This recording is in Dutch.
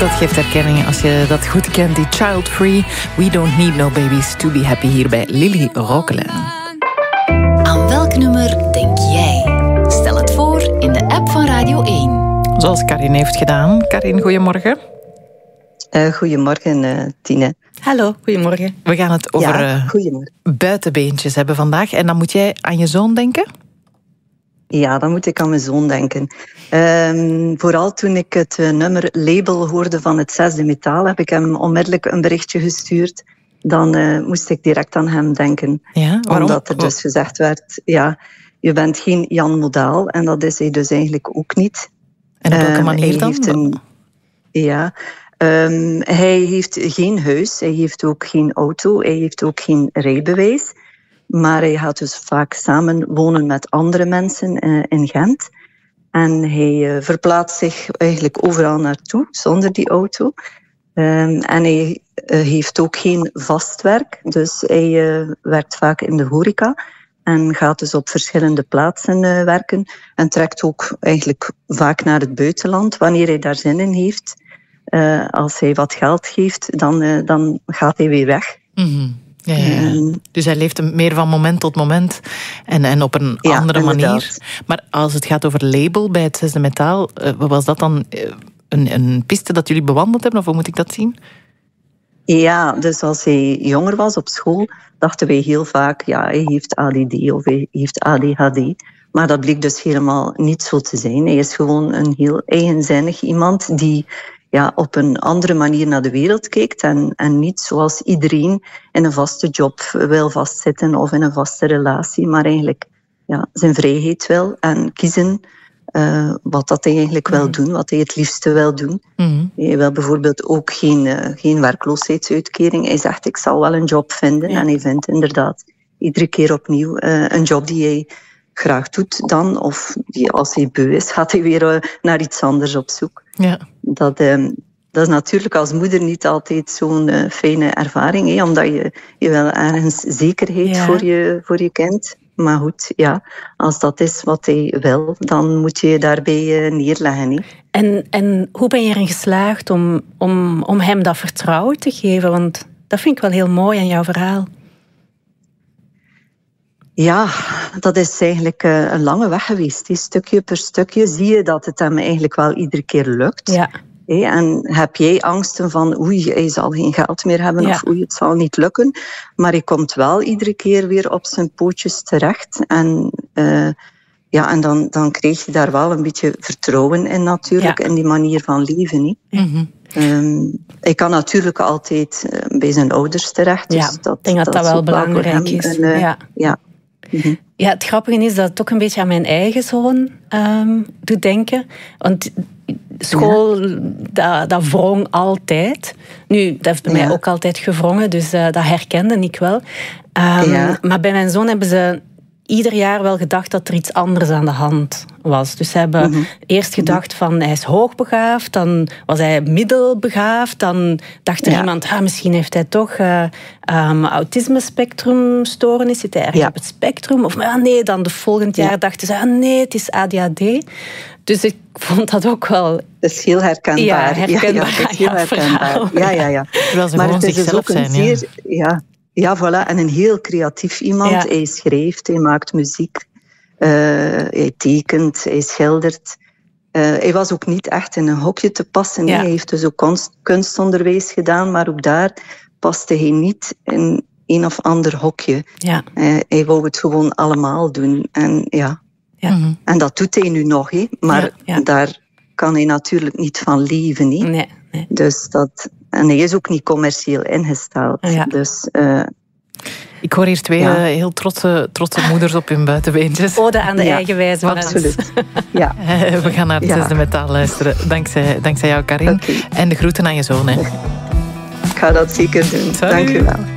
dat geeft herkenning als je dat goed kent. Die Child Free, We Don't Need No Babies to Be Happy hier bij Lily Rockelen. Aan welk nummer denk jij? Stel het voor in de app van Radio 1. Zoals Karin heeft gedaan. Karin, goedemorgen. Goedemorgen, Tine. Hallo, goedemorgen. We gaan het over buitenbeentjes hebben vandaag. En dan moet jij aan je zoon denken? Ja, dan moet ik aan mijn zoon denken. Vooral toen ik het nummer Label hoorde van het Zesde Metaal, heb ik hem onmiddellijk een berichtje gestuurd. Dan moest ik direct aan hem denken. Ja, waarom? Omdat er dus gezegd werd, ja, je bent geen Jan Modaal. En dat is hij dus eigenlijk ook niet. En op welke manier dan? Hij heeft geen huis, hij heeft ook geen auto, hij heeft ook geen rijbewijs. Maar hij gaat dus vaak samen wonen met andere mensen in Gent. En hij verplaatst zich eigenlijk overal naartoe, zonder die auto. En hij heeft ook geen vast werk, dus hij werkt vaak in de horeca. En gaat dus op verschillende plaatsen werken. En trekt ook eigenlijk vaak naar het buitenland, wanneer hij daar zin in heeft. Als hij wat geld geeft, dan gaat hij weer weg. Mm-hmm. Ja. Dus hij leeft meer van moment tot moment en op een andere manier. Maar als het gaat over label bij het Zesde Metaal, was dat dan een piste dat jullie bewandeld hebben, of hoe moet ik dat zien? Ja, dus als hij jonger was op school, dachten wij heel vaak, ja, hij heeft ADD of hij heeft ADHD. Maar dat bleek dus helemaal niet zo te zijn. Hij is gewoon een heel eigenzinnig iemand die op een andere manier naar de wereld kijkt en niet zoals iedereen in een vaste job wil vastzitten of in een vaste relatie, maar eigenlijk zijn vrijheid wil en kiezen wat dat hij eigenlijk wil doen, wat hij het liefste wil doen. Mm-hmm. Hij wil bijvoorbeeld ook geen werkloosheidsuitkering. Hij zegt, ik zal wel een job vinden. Ja. En hij vindt inderdaad iedere keer opnieuw een job die hij graag doet dan. Of als hij beu is, gaat hij weer naar iets anders op zoek. Ja. Dat is natuurlijk als moeder niet altijd zo'n fijne ervaring. Omdat je wil ergens zekerheid voor je kind. Maar goed, als dat is wat hij wil, dan moet je je daarbij neerleggen. En hoe ben je erin geslaagd om hem dat vertrouwen te geven? Want dat vind ik wel heel mooi aan jouw verhaal. Ja, dat is eigenlijk een lange weg geweest. Stukje per stukje zie je dat het hem eigenlijk wel iedere keer lukt. Ja. En heb jij angsten van hij zal geen geld meer hebben of het zal niet lukken. Maar hij komt wel iedere keer weer op zijn pootjes terecht. En dan krijg je daar wel een beetje vertrouwen in natuurlijk, in die manier van leven. Mm-hmm. Hij kan natuurlijk altijd bij zijn ouders terecht. Dus ik denk dat wel belangrijk is. Mm-hmm. Ja, het grappige is dat het ook een beetje aan mijn eigen zoon doet denken. Want school, dat wrong altijd. Nu, dat heeft bij mij ook altijd gewrongen, dus dat herkende ik wel. Maar bij mijn zoon hebben ze ieder jaar wel gedacht dat er iets anders aan de hand was. Dus ze hebben eerst gedacht van hij is hoogbegaafd, dan was hij middelbegaafd, dan dacht er iemand, misschien heeft hij toch autisme-spectrumstoornis, zit hij ergens op het spectrum? Of nee, dan de volgend jaar dachten ze, nee, het is ADHD. Dus ik vond dat ook wel... Dat is heel herkenbaar. Ja, herkenbaar. Het is heel herkenbaar. Ja. Maar het is dus ook een zeer... Ja, voilà. En een heel creatief iemand. Ja. Hij schrijft, hij maakt muziek, hij tekent, hij schildert. Hij was ook niet echt in een hokje te passen. Ja. Hij heeft dus ook kunstonderwijs gedaan, maar ook daar paste hij niet in een of ander hokje. Ja. Hij wou het gewoon allemaal doen. En en dat doet hij nu nog, maar daar kan hij natuurlijk niet van leven. Nee. Dus dat... En hij is ook niet commercieel ingesteld. Ja. Dus, ik hoor hier twee heel trotse moeders op hun buitenbeentjes. Ode aan de eigen wijze. Absoluut. Ja. We gaan naar het Zesde Metaal luisteren. Dankzij jou, Karin. Okay. En de groeten aan je zoon. Hè. Ik ga dat zeker doen. Dank u wel.